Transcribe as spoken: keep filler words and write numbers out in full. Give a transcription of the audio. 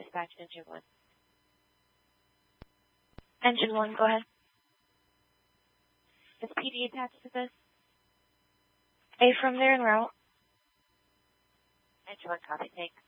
dispatch engine one. Engine one, go ahead. Is P D attached to this? A from there en route. Engine one, copy, thanks.